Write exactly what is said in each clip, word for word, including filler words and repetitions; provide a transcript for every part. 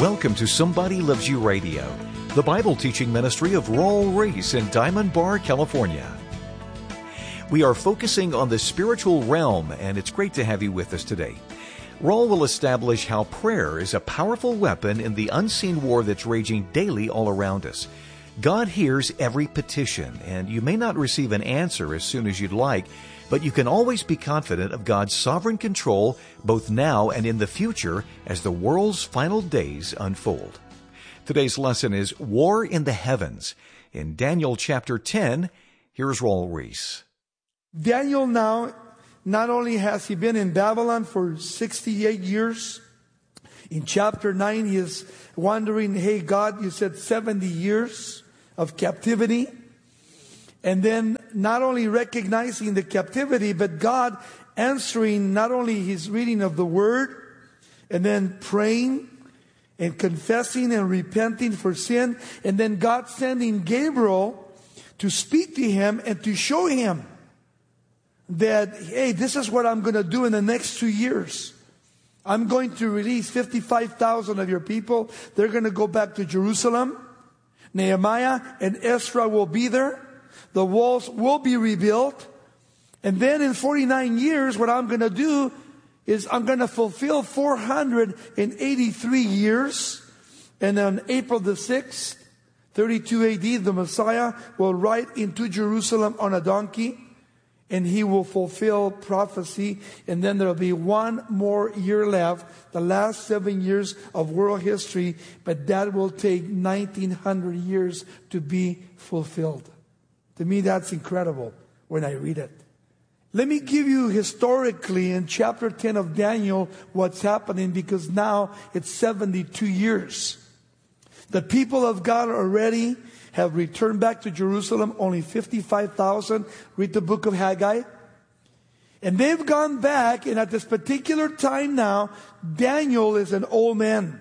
Welcome to Somebody Loves You Radio, the Bible teaching ministry of Raul Ries in Diamond Bar, California. We are focusing on the spiritual realm, and it's great to have you with us today. Raul will establish how prayer is a powerful weapon in the unseen war that's raging daily all around us. God hears every petition, and you may not receive an answer as soon as you'd like, but you can always be confident of God's sovereign control both now and in the future as the world's final days unfold. Today's lesson is War in the Heavens. In Daniel chapter ten, here's Raul Ries. Daniel now, not only has he been in Babylon for sixty-eight years, in chapter nine he is wondering, hey God, you said seventy years of captivity. And then not only recognizing the captivity, but God answering not only his reading of the word, and then praying and confessing and repenting for sin, and then God sending Gabriel to speak to him and to show him that, hey, this is what I'm going to do in the next two years. I'm going to release fifty-five thousand of your people. They're going to go back to Jerusalem. Nehemiah and Ezra will be there. The walls will be rebuilt. And then in forty-nine years, what I'm going to do is I'm going to fulfill four hundred eighty-three years. And on April the sixth, thirty-two A D, the Messiah will ride into Jerusalem on a donkey. And he will fulfill prophecy. And then there will be one more year left, the last seven years of world history. But that will take nineteen hundred years to be fulfilled. To me, that's incredible when I read it. Let me give you historically in chapter ten of Daniel what's happening, because now it's seventy-two years. The people of God already have returned back to Jerusalem, only fifty-five thousand. Read the book of Haggai. And they've gone back, and at this particular time now, Daniel is an old man.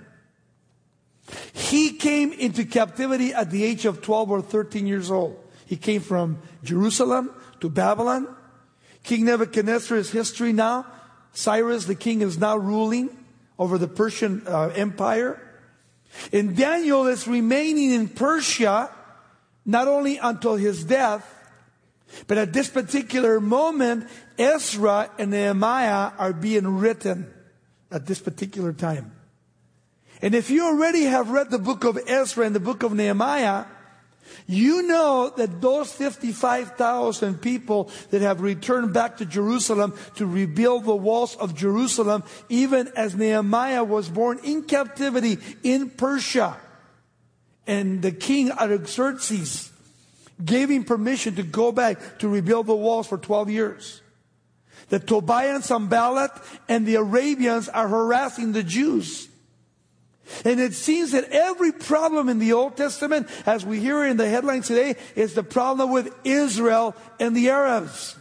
He came into captivity at the age of twelve or thirteen years old. He came from Jerusalem to Babylon. King Nebuchadnezzar is history now. Cyrus, the king, is now ruling over the Persian uh, Empire. And Daniel is remaining in Persia, not only until his death, but at this particular moment, Ezra and Nehemiah are being written at this particular time. And if you already have read the book of Ezra and the book of Nehemiah, you know that those fifty-five thousand people that have returned back to Jerusalem to rebuild the walls of Jerusalem, even as Nehemiah was born in captivity in Persia. And the king Artaxerxes gave him permission to go back to rebuild the walls for twelve years. The Tobiah and Sanballat and the Arabians are harassing the Jews. And it seems that every problem in the Old Testament, as we hear in the headlines today, is the problem with Israel and the Arabs.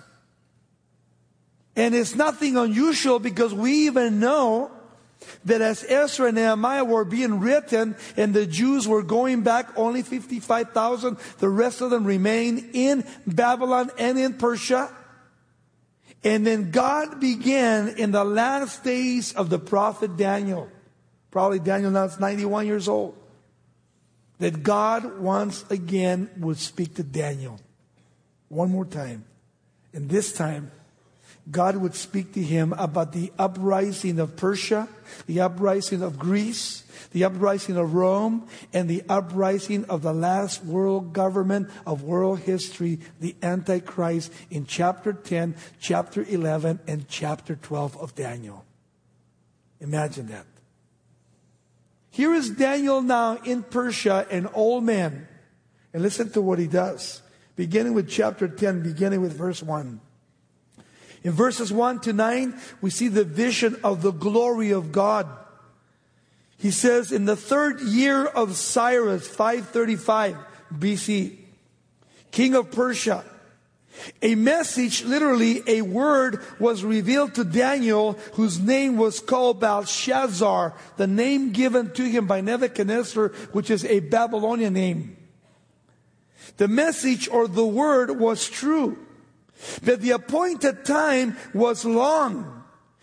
And it's nothing unusual, because we even know that as Ezra and Nehemiah were being written and the Jews were going back, only fifty-five thousand, the rest of them remained in Babylon and in Persia. And then God began in the last days of the prophet Daniel. Probably Daniel now is ninety-one years old. That God once again would speak to Daniel. One more time. And this time, God would speak to him about the uprising of Persia, the uprising of Greece, the uprising of Rome, and the uprising of the last world government of world history, the Antichrist, in chapter ten, chapter eleven, and chapter twelve of Daniel. Imagine that. Here is Daniel now in Persia, an old man. And listen to what he does. Beginning with chapter ten, beginning with verse one. In verses one to nine, we see the vision of the glory of God. He says, in the third year of Cyrus, five thirty-five B C, king of Persia, a message, literally a word, was revealed to Daniel, whose name was called Belshazzar, the name given to him by Nebuchadnezzar, which is a Babylonian name. The message or the word was true, but the appointed time was long.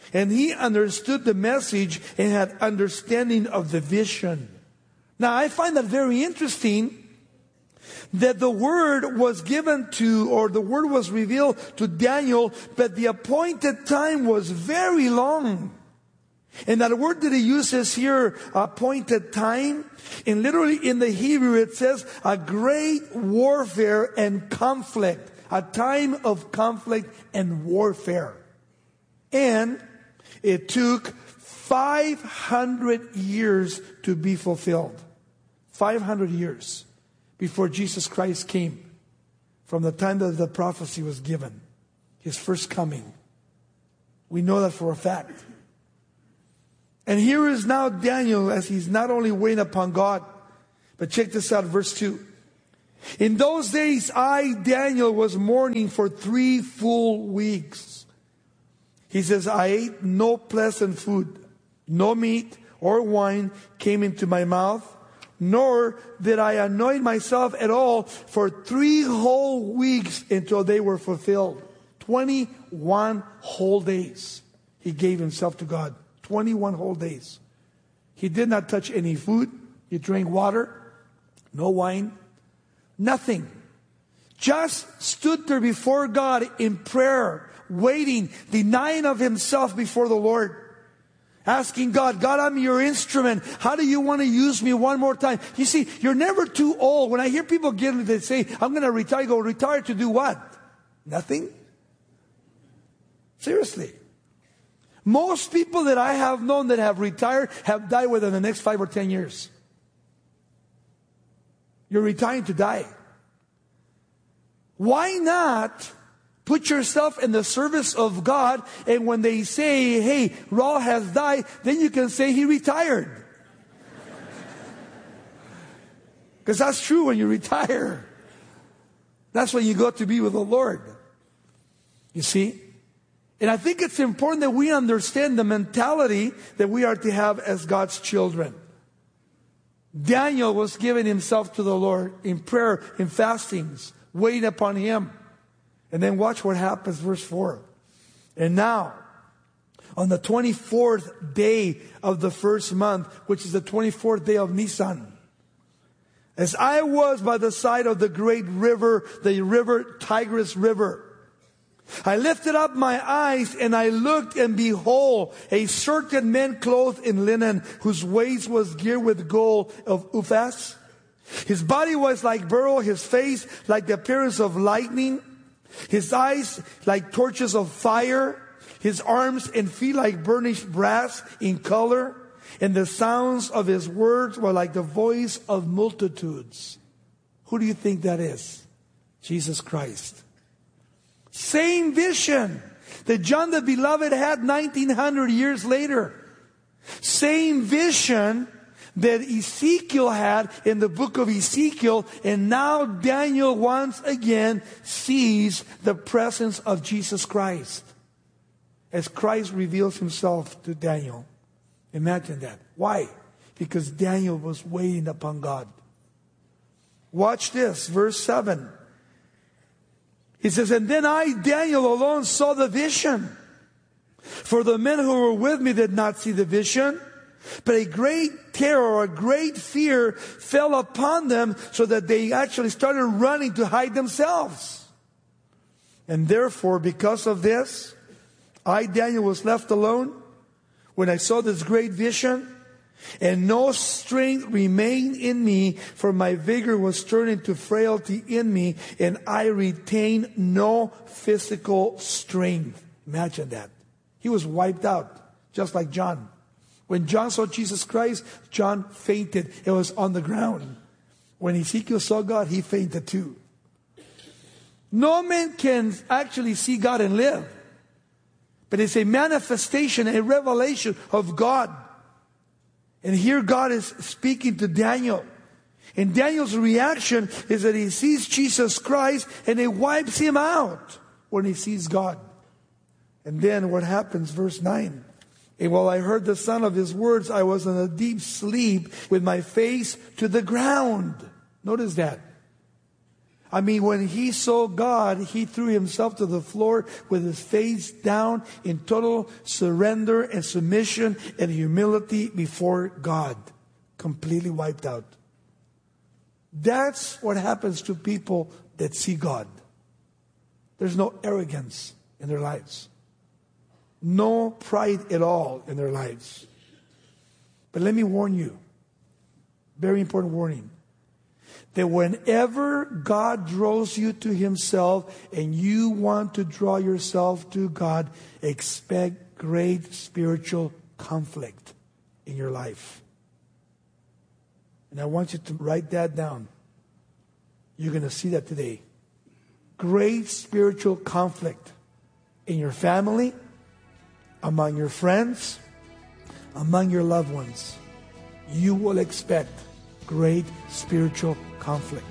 And he understood the message and had understanding of the vision. Now, I find that very interesting that the word was given to, or the word was revealed to Daniel, but the appointed time was very long. And that word that he uses here, appointed time, and literally in the Hebrew it says a great warfare and conflict. A time of conflict and warfare. And it took five hundred years to be fulfilled. five hundred years before Jesus Christ came, from the time that the prophecy was given, his first coming. We know that for a fact. And here is now Daniel, as he's not only waiting upon God, but check this out, verse two. In those days, I, Daniel, was mourning for three full weeks. He says, I ate no pleasant food, no meat or wine came into my mouth, nor did I anoint myself at all for three whole weeks until they were fulfilled. twenty-one whole days he gave himself to God. twenty-one whole days. He did not touch any food. He drank water, no wine, nothing. Just stood there before God in prayer, waiting, denying of himself before the Lord. Asking God, God, I'm your instrument. How do you want to use me one more time? You see, you're never too old. When I hear people get into they say, I'm going to retire, I go, retire to do what? Nothing? Seriously. Most people that I have known that have retired have died within the next five or ten years. You're retiring to die. Why not put yourself in the service of God, and when they say, hey, Raul has died, then you can say he retired. Because that's true when you retire. That's when you go to be with the Lord. You see? And I think it's important that we understand the mentality that we are to have as God's children. Daniel was giving himself to the Lord in prayer, in fastings, waiting upon him. And then watch what happens, verse four. And now, on the twenty-fourth day of the first month, which is the twenty-fourth day of Nisan, as I was by the side of the great river, the river Tigris River, I lifted up my eyes and I looked, and behold, a certain man clothed in linen, whose waist was girt with gold of Uphaz. His body was like beryl, his face like the appearance of lightning, his eyes like torches of fire, his arms and feet like burnished brass in color, and the sounds of his words were like the voice of multitudes. Who do you think that is? Jesus Christ. Same vision that John the Beloved had nineteen hundred years later. Same vision that Ezekiel had in the book of Ezekiel, and now Daniel once again sees the presence of Jesus Christ as Christ reveals himself to Daniel. Imagine that. Why? Because Daniel was waiting upon God. Watch this, verse seven. He says, and then I, Daniel, alone saw the vision. For the men who were with me did not see the vision, but a great terror or a great fear fell upon them, so that they actually started running to hide themselves. And therefore, because of this, I, Daniel, was left alone when I saw this great vision, and no strength remained in me, for my vigor was turned into frailty in me, and I retained no physical strength. Imagine that. He was wiped out, just like John. When John saw Jesus Christ, John fainted. It was on the ground. When Ezekiel saw God, he fainted too. No man can actually see God and live. But it's a manifestation, a revelation of God. And here God is speaking to Daniel. And Daniel's reaction is that he sees Jesus Christ and it wipes him out when he sees God. And then what happens? Verse nine. And while I heard the sound of his words, I was in a deep sleep with my face to the ground. Notice that. I mean, when he saw God, he threw himself to the floor with his face down in total surrender and submission and humility before God. Completely wiped out. That's what happens to people that see God. There's no arrogance in their lives. No pride at all in their lives. But let me warn you, very important warning, that whenever God draws you to himself and you want to draw yourself to God, expect great spiritual conflict in your life. And I want you to write that down. You're going to see that today. Great spiritual conflict in your family, among your friends, among your loved ones. You will expect great spiritual conflict.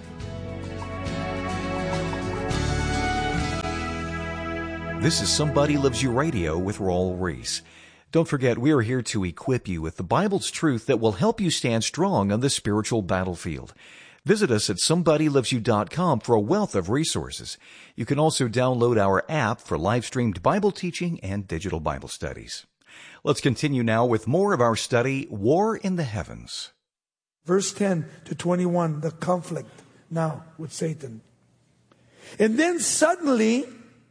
This is Somebody Loves You Radio with Raul Ries. Don't forget, we are here to equip you with the Bible's truth that will help you stand strong on the spiritual battlefield. Visit us at somebody loves you dot com for a wealth of resources. You can also download our app for live-streamed Bible teaching and digital Bible studies. Let's continue now with more of our study, War in the Heavens. Verse ten to twenty-one, the conflict now with Satan. And then suddenly,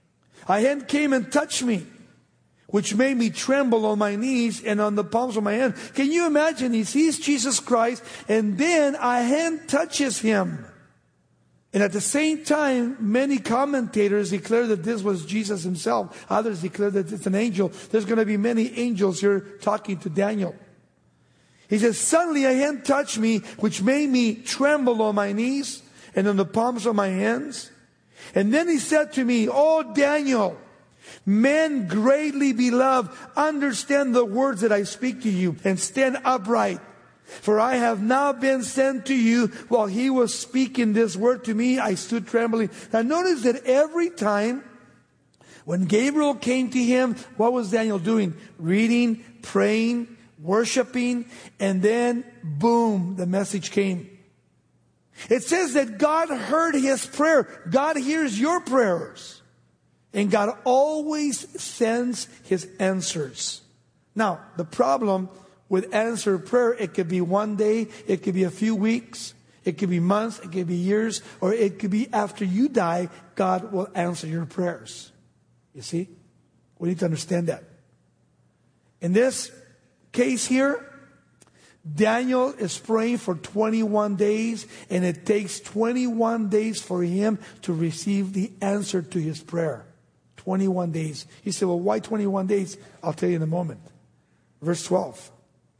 a hand came and touched me, which made me tremble on my knees and on the palms of my hand. Can you imagine? He sees Jesus Christ, and then a hand touches him. And at the same time, many commentators declare that this was Jesus himself. Others declare that it's an angel. There's going to be many angels here talking to Daniel. He says, suddenly a hand touched me, which made me tremble on my knees and on the palms of my hands. And then he said to me, "Oh, Daniel, men greatly beloved, understand the words that I speak to you and stand upright. For I have now been sent to you." While he was speaking this word to me, I stood trembling. Now notice that every time when Gabriel came to him, what was Daniel doing? Reading, praying, worshiping, and then boom, the message came. It says that God heard his prayer. God hears your prayers. And God always sends his answers. Now, the problem with answered prayer, it could be one day, it could be a few weeks, it could be months, it could be years, or it could be after you die, God will answer your prayers. You see? We need to understand that. In this case here, Daniel is praying for twenty-one days, and it takes twenty-one days for him to receive the answer to his prayer. twenty-one days. He said, well, why twenty-one days? I'll tell you in a moment. Verse twelve.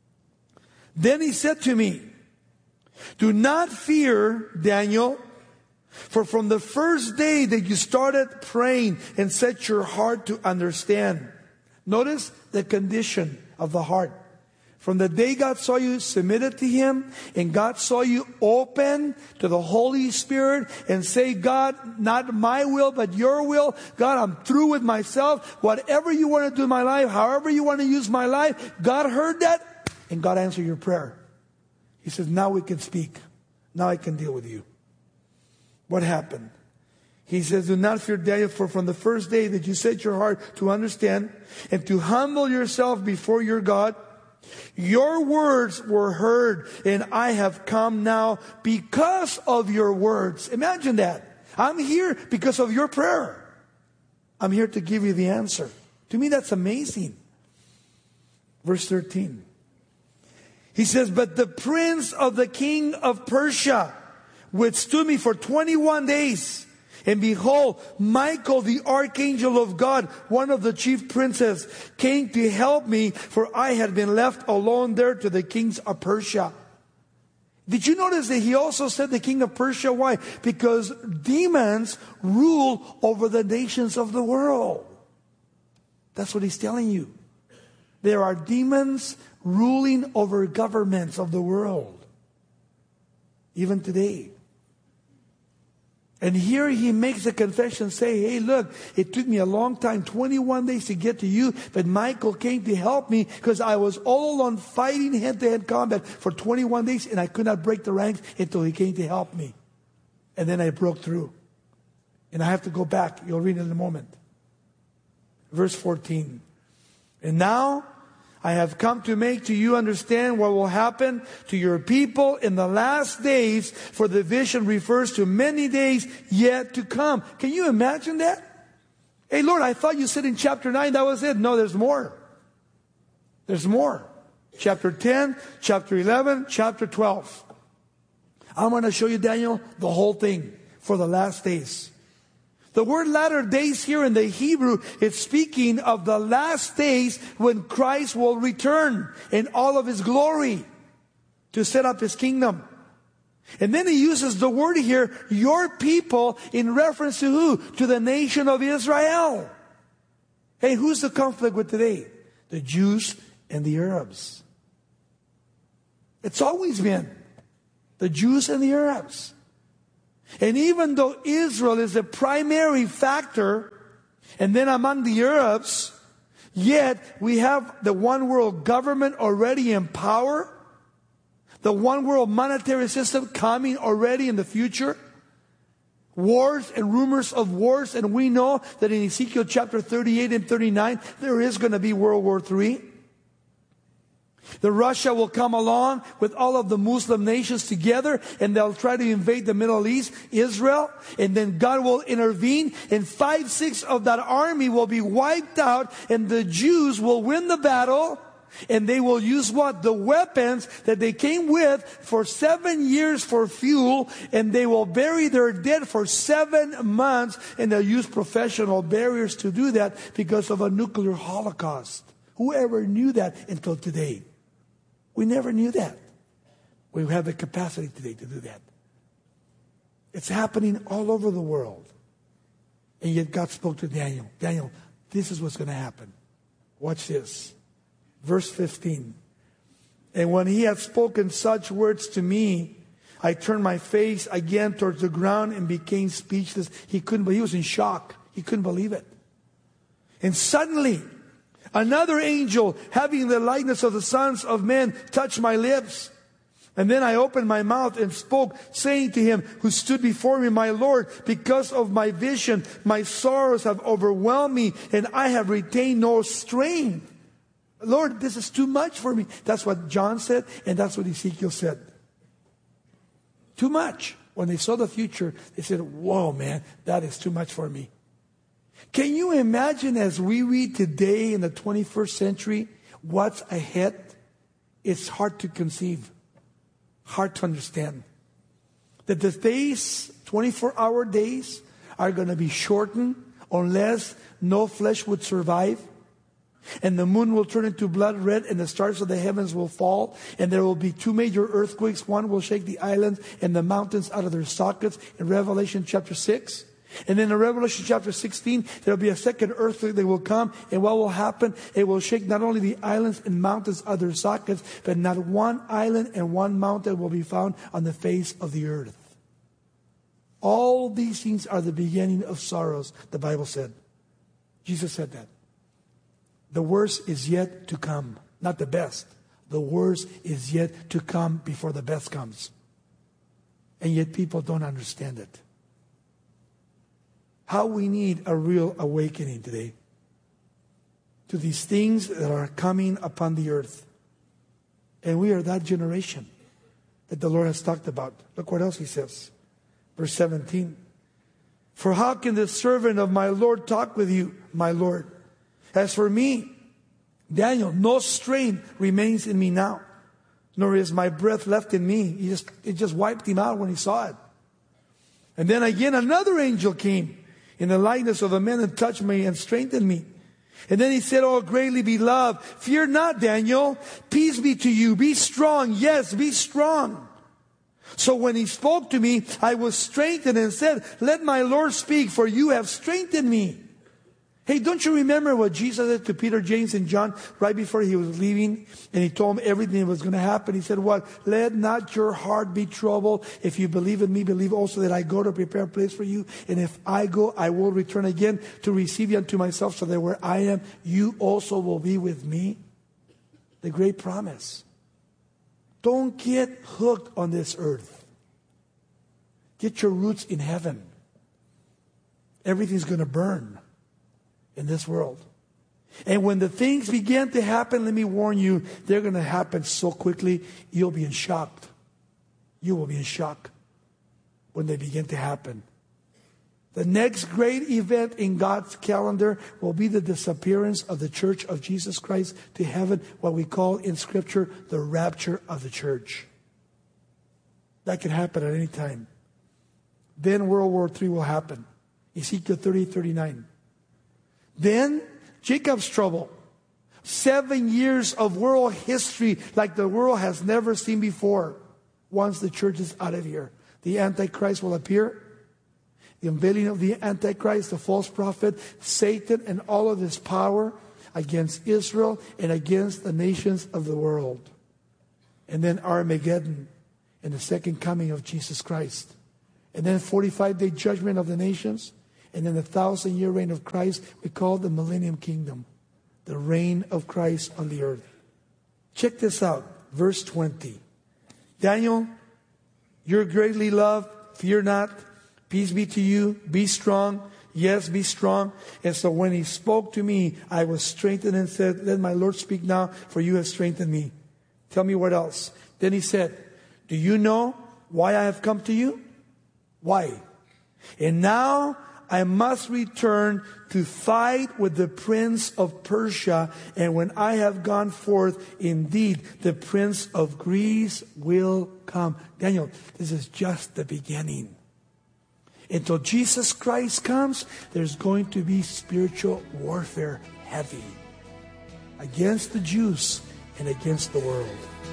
Then he said to me, "Do not fear, Daniel, for from the first day that you started praying and set your heart to understand." Notice the condition of the heart. From the day God saw you submitted to him, and God saw you open to the Holy Spirit and say, "God, not my will, but your will. God, I'm through with myself. Whatever you want to do in my life, however you want to use my life." God heard that, and God answered your prayer. He says, now we can speak. Now I can deal with you. What happened? He says, "Do not fear, Daniel, for from the first day that you set your heart to understand and to humble yourself before your God, your words were heard, and I have come now because of your words." Imagine that. I'm here because of your prayer. I'm here to give you the answer. To me, that's amazing. Verse thirteen. He says, "But the prince of the king of Persia withstood me for twenty-one days. And behold, Michael, the archangel of God, one of the chief princes, came to help me, for I had been left alone there to the kings of Persia." Did you notice that he also said the king of Persia? Why? Because demons rule over the nations of the world. That's what he's telling you. There are demons ruling over governments of the world. Even today. And here he makes a confession, say, "Hey, look, it took me a long time, twenty-one days to get to you, but Michael came to help me because I was all alone fighting hand-to-hand combat for twenty-one days, and I could not break the ranks until he came to help me. And then I broke through." And I have to go back. You'll read it in a moment. Verse fourteen. And now I have come to make to you understand what will happen to your people in the last days, for the vision refers to many days yet to come. Can you imagine that? Hey, Lord, I thought you said in chapter nine that was it. No, there's more. There's more. Chapter ten, chapter eleven, chapter twelve. I'm going to show you, Daniel, the whole thing for the last days. The word latter days here in the Hebrew, it's speaking of the last days when Christ will return in all of His glory to set up His kingdom. And then he uses the word here, your people, in reference to who? To the nation of Israel. Hey, who's the conflict with today? The Jews and the Arabs. It's always been the Jews and the Arabs. And even though Israel is the primary factor, and then among the Arabs, yet we have the one world government already in power, the one world monetary system coming already in the future, wars and rumors of wars, and we know that in Ezekiel chapter thirty-eight and thirty-nine, there is going to be World War Three. The Russia will come along with all of the Muslim nations together, and they'll try to invade the Middle East, Israel, and then God will intervene, and five-sixths of that army will be wiped out, and the Jews will win the battle, and they will use what? The weapons that they came with for seven years for fuel, and they will bury their dead for seven months, and they'll use professional buriers to do that because of a nuclear holocaust. Whoever knew that until today? We never knew that. We have the capacity today to do that. It's happening all over the world. And yet God spoke to Daniel. Daniel, this is what's going to happen. Watch this. Verse fifteen. And when he had spoken such words to me, I turned my face again towards the ground and became speechless. He couldn't believe. He was in shock. He couldn't believe it. And suddenly, another angel, having the likeness of the sons of men, touched my lips. And then I opened my mouth and spoke, saying to him who stood before me, my Lord, because of my vision, my sorrows have overwhelmed me, and I have retained no strength. Lord, this is too much for me. That's what John said, and that's what Ezekiel said. Too much. When they saw the future, they said, whoa, man, that is too much for me. Can you imagine, as we read today in the twenty-first century, what's ahead? It's hard to conceive, hard to understand. That the days, twenty-four hour days, are going to be shortened unless no flesh would survive. And the moon will turn into blood red, and the stars of the heavens will fall, and there will be two major earthquakes. One will shake the islands and the mountains out of their sockets in Revelation chapter six. And then in Revelation chapter sixteen, there will be a second earthquake that will come. And what will happen? It will shake not only the islands and mountains out of their sockets, but not one island and one mountain will be found on the face of the earth. All these things are the beginning of sorrows, the Bible said. Jesus said that. The worst is yet to come, not the best. The worst is yet to come before the best comes. And yet people don't understand it. How we need a real awakening today to these things that are coming upon the earth. And we are that generation that the Lord has talked about. Look what else he says. Verse seventeen. For how can the servant of my Lord talk with you, my Lord? As for me, Daniel, no strength remains in me now, nor is my breath left in me. He just, it just wiped him out when he saw it. And then again another angel came in the likeness of a man and touched me and strengthened me. And then he said, oh, greatly beloved, fear not, Daniel. Peace be to you. Be strong. Yes, be strong. So when he spoke to me, I was strengthened and said, let my Lord speak, for you have strengthened me. Hey, don't you remember what Jesus said to Peter, James, and John right before he was leaving? And he told them everything that was going to happen. He said, what? Let not your heart be troubled. If you believe in me, believe also that I go to prepare a place for you. And if I go, I will return again to receive you unto myself, so that where I am, you also will be with me. The great promise. Don't get hooked on this earth. Get your roots in heaven. everything's going to burn in this world. And when the things begin to happen, let me warn you, they're going to happen so quickly, you'll be in shock. You will be in shock when they begin to happen. The next great event in God's calendar will be the disappearance of the Church of Jesus Christ to heaven, what we call in Scripture the rapture of the church. That can happen at any time. Then World War Three will happen. Ezekiel thirty, thirty-nine. Then Jacob's trouble. Seven years of world history like the world has never seen before. Once the church is out of here, the Antichrist will appear. The unveiling of the Antichrist, the false prophet, Satan, and all of his power against Israel and against the nations of the world. And then Armageddon and the second coming of Jesus Christ. And then forty-five day judgment of the nations. And then the thousand year reign of Christ, we call the Millennium Kingdom. The reign of Christ on the earth. Check this out. Verse twenty. Daniel, you're greatly loved. Fear not. Peace be to you. Be strong. Yes, be strong. And so when he spoke to me, I was strengthened and said, let my Lord speak now, for you have strengthened me. Tell me what else. Then he said, do you know why I have come to you? Why? And now I must return to fight with the prince of Persia. And when I have gone forth, indeed, the prince of Greece will come. Daniel, this is just the beginning. Until Jesus Christ comes, there's going to be spiritual warfare heavy against the Jews and against the world.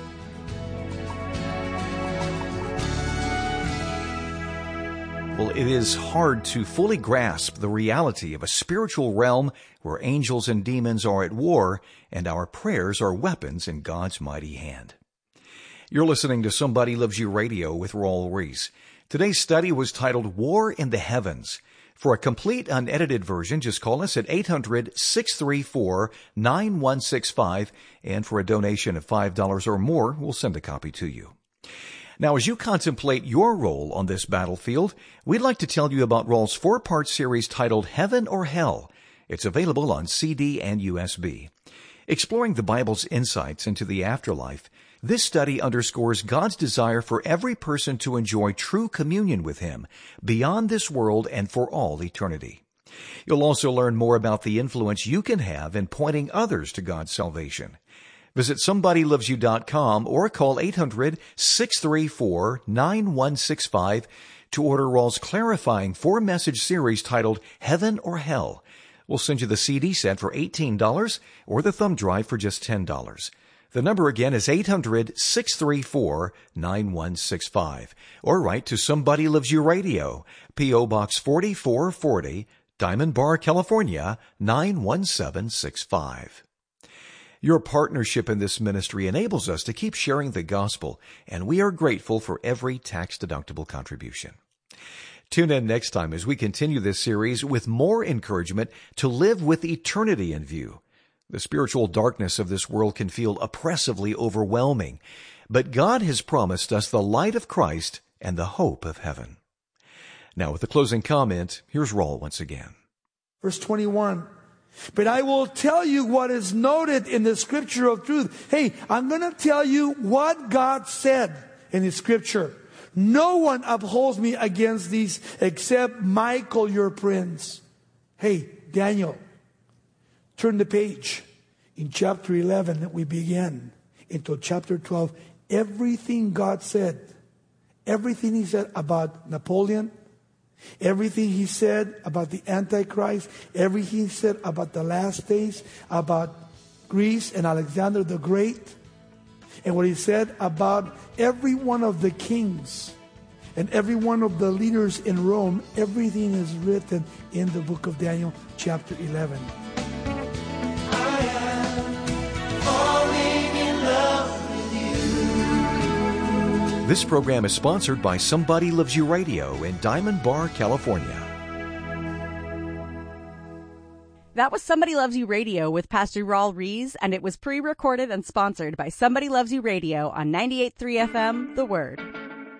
Well, it is hard to fully grasp the reality of a spiritual realm where angels and demons are at war and our prayers are weapons in God's mighty hand. You're listening to Somebody Loves You Radio with Raul Ries. Today's study was titled War in the Heavens. For a complete unedited version, just call us at eight hundred, six three four, nine one six five, and for a donation of five dollars or more, we'll send a copy to you. Now, as you contemplate your role on this battlefield, we'd like to tell you about Raul's four-part series titled Heaven or Hell. It's available on C D and U S B. Exploring the Bible's insights into the afterlife, this study underscores God's desire for every person to enjoy true communion with Him beyond this world and for all eternity. You'll also learn more about the influence you can have in pointing others to God's salvation. Visit somebody loves you dot com or call eight hundred, six three four, nine one six five to order Raul's clarifying four-message series titled Heaven or Hell. We'll send you the C D set for eighteen dollars or the thumb drive for just ten dollars. The number again is eight hundred, six three four, nine one six five. Or write to Somebody Loves You Radio, P O Box forty-four forty, Diamond Bar, California, nine one seven six five. Your partnership in this ministry enables us to keep sharing the gospel, and we are grateful for every tax-deductible contribution. Tune in next time as we continue this series with more encouragement to live with eternity in view. The spiritual darkness of this world can feel oppressively overwhelming, but God has promised us the light of Christ and the hope of heaven. Now, with the closing comment, here's Raul once again. Verse twenty-one. But I will tell you what is noted in the scripture of truth. Hey, I'm going to tell you what God said in His scripture. No one upholds me against these except Michael, your prince. Hey, Daniel, turn the page. In chapter eleven, we begin into chapter twelve. Everything God said, everything He said about Napoleon, everything He said about the Antichrist, everything He said about the last days, about Greece and Alexander the Great, and what He said about every one of the kings and every one of the leaders in Rome, everything is written in the book of Daniel, chapter eleven. I am falling in love with you. This program is sponsored by Somebody Loves You Radio in Diamond Bar, California. That was Somebody Loves You Radio with Pastor Raul Ries, and it was pre-recorded and sponsored by Somebody Loves You Radio on ninety-eight point three F M, The Word.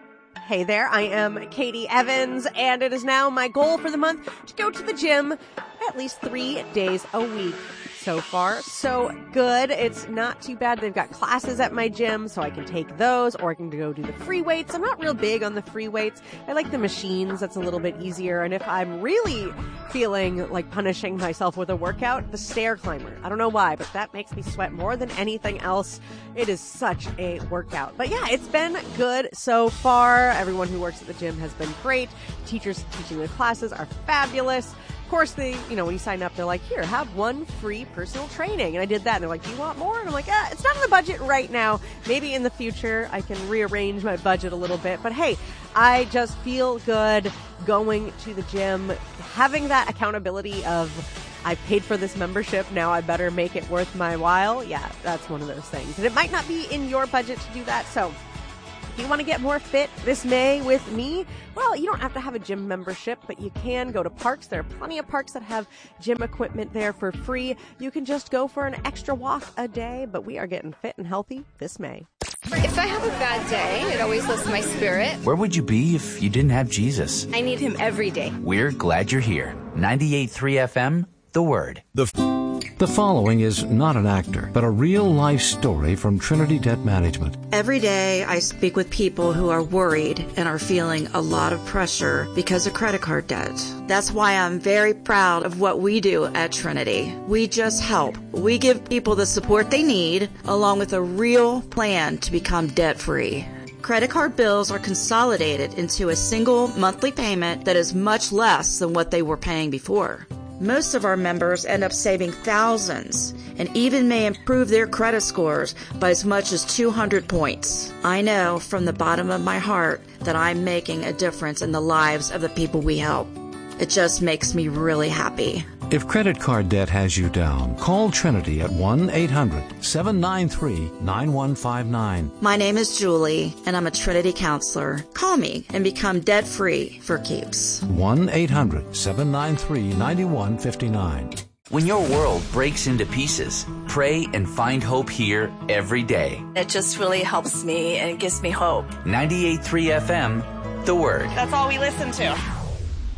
Hey there, I am Katie Evans, and it is now my goal for the month to go to the gym at least three days a week. So far, so good. It's not too bad. They've got classes at my gym, so I can take those, or I can go do the free weights. I'm not real big on the free weights. I like the machines. That's a little bit easier. And if I'm really feeling like punishing myself with a workout, the stair climber. I don't know why, but that makes me sweat more than anything else. It is such a workout. But yeah, it's been good so far. Everyone who works at the gym has been great. Teachers teaching the classes are fabulous. Of course, they, you know, when you sign up, they're like, here, have one free personal training. And I did that. And they're like, do you want more? And I'm like, ah, it's not in the budget right now. Maybe in the future I can rearrange my budget a little bit. But hey, I just feel good going to the gym, having that accountability of, I paid for this membership, now I better make it worth my while. Yeah, that's one of those things. And it might not be in your budget to do that. So if you want to get more fit this May with me, well, you don't have to have a gym membership, but you can go to parks. There are plenty of parks that have gym equipment there for free. You can just go for an extra walk a day, but we are getting fit and healthy this May. If I have a bad day, it always lifts my spirit. Where would you be if you didn't have Jesus? I need him every day. We're glad you're here. ninety-eight point three F M, The Word. The, the following is not an actor, but a real-life story from Trinity Debt Management. Every day I speak with people who are worried and are feeling a lot of pressure because of credit card debt. That's why I'm very proud of what we do at Trinity. We just help. We give people the support they need, along with a real plan to become debt-free. Credit card bills are consolidated into a single monthly payment that is much less than what they were paying before. Most of our members end up saving thousands and even may improve their credit scores by as much as two hundred points. I know from the bottom of my heart that I'm making a difference in the lives of the people we help. It just makes me really happy. If credit card debt has you down, call Trinity at one eight hundred seven nine three nine one five nine. My name is Julie, and I'm a Trinity counselor. Call me and become debt-free for keeps. one eight hundred seven nine three nine one five nine. When your world breaks into pieces, pray and find hope here every day. It just really helps me and it gives me hope. ninety-eight point three F M, The Word. That's all we listen to.